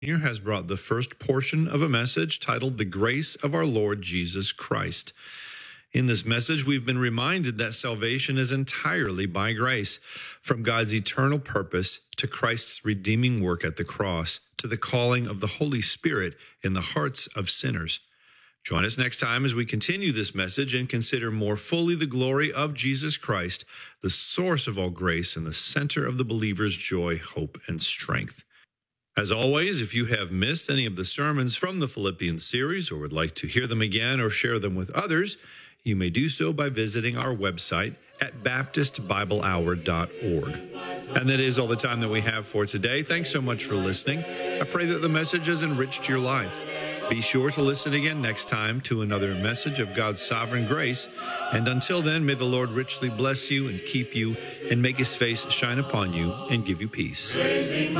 Here has brought the first portion of a message titled The Grace of Our Lord Jesus Christ. In this message, we've been reminded that salvation is entirely by grace, from God's eternal purpose to Christ's redeeming work at the cross, to the calling of the Holy Spirit in the hearts of sinners. Join us next time as we continue this message and consider more fully the glory of Jesus Christ, the source of all grace and the center of the believer's joy, hope, and strength. As always, if you have missed any of the sermons from the Philippians series or would like to hear them again or share them with others, you may do so by visiting our website at baptistbiblehour.org. And that is all the time that we have for today. Thanks so much for listening. I pray that the message has enriched your life. Be sure to listen again next time to another message of God's sovereign grace. And until then, may the Lord richly bless you and keep you and make his face shine upon you and give you peace.